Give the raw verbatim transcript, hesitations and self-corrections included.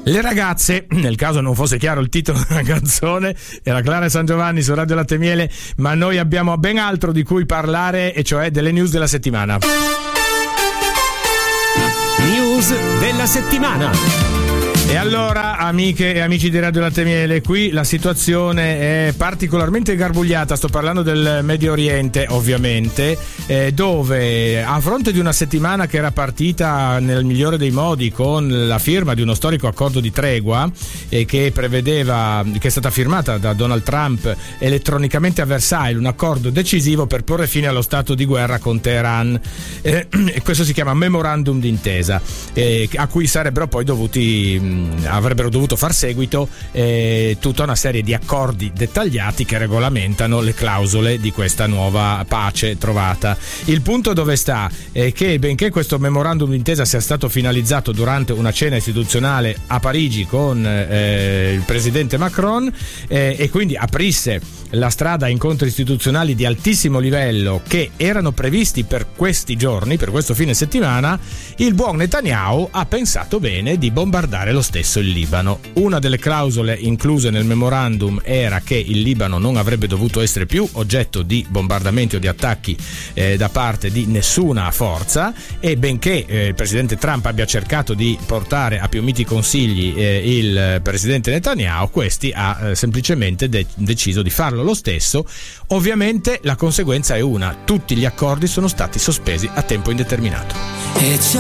Le ragazze, nel caso non fosse chiaro il titolo della canzone, era Clara San Giovanni su Radio Latte e Miele, ma noi abbiamo ben altro di cui parlare, e cioè delle news della settimana. News della settimana. E allora, amiche e amici di Radio Latte e Miele, qui la situazione è particolarmente garbugliata. Sto parlando del Medio Oriente, ovviamente, eh, dove a fronte di una settimana che era partita nel migliore dei modi con la firma di uno storico accordo di tregua, eh, che prevedeva, che è stata firmata da Donald Trump elettronicamente a Versailles, un accordo decisivo per porre fine allo stato di guerra con Teheran, eh, e questo si chiama Memorandum d'intesa, eh, a cui sarebbero poi dovuti avrebbero dovuto far seguito eh, tutta una serie di accordi dettagliati che regolamentano le clausole di questa nuova pace trovata. Il punto dove sta è che, benché questo memorandum d'intesa sia stato finalizzato durante una cena istituzionale a Parigi con eh, il presidente Macron, eh, e quindi aprisse la strada a incontri istituzionali di altissimo livello che erano previsti per questi giorni, per questo fine settimana, il buon Netanyahu ha pensato bene di bombardare lo stesso il Libano. Una delle clausole incluse nel memorandum era che il Libano non avrebbe dovuto essere più oggetto di bombardamenti o di attacchi eh, da parte di nessuna forza, e benché eh, il presidente Trump abbia cercato di portare a più miti consigli eh, il presidente Netanyahu, questi ha eh, semplicemente de- deciso di farlo lo stesso. Ovviamente la conseguenza è una: tutti gli accordi sono stati sospesi a tempo indeterminato.